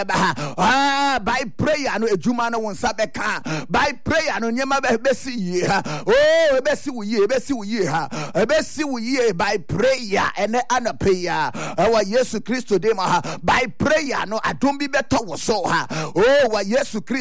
by prayer no ejuma no wonsa beka by prayer no nyema besi ye ha ebesi wo ye by prayer ene anapeya wa Yesu Kristo dem ha by prayer no adom bi beto wo so ha wa Yesu Kristo